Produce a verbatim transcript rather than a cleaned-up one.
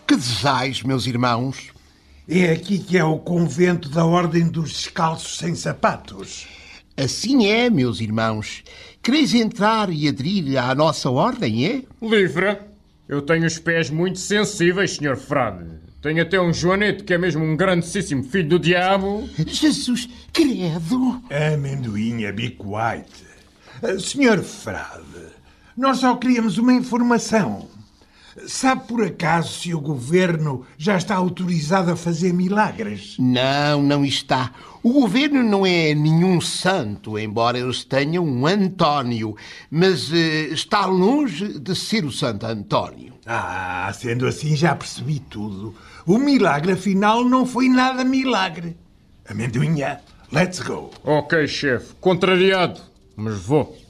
Que desejais, meus irmãos? É aqui que é o convento da Ordem dos Descalços Sem Sapatos. Assim é, meus irmãos. Quereis entrar e aderir à nossa ordem, é? Livre. Eu tenho os pés muito sensíveis, senhor frade. Tenho até um joanete que é mesmo um grandíssimo filho do diabo. Jesus, credo! Amendoinha, be quiet. senhor frade, nós só queríamos uma informação. Sabe por acaso se o governo já está autorizado a fazer milagres? Não, não está. O governo não é nenhum santo, embora eles tenham um António, mas eh, está longe de ser o Santo António. Ah, sendo assim já percebi tudo. O milagre afinal não foi nada milagre. Amendoinha, let's go. Ok, chefe. Contrariado, mas vou.